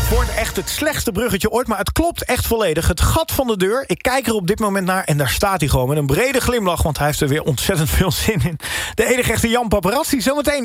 Wordt echt het slechtste bruggetje ooit, maar het klopt echt volledig. Het gat van de deur, ik kijk er op dit moment naar en daar staat hij gewoon met een brede glimlach, want hij heeft er weer ontzettend veel zin in. De enige echte Jan Paparazzi, zometeen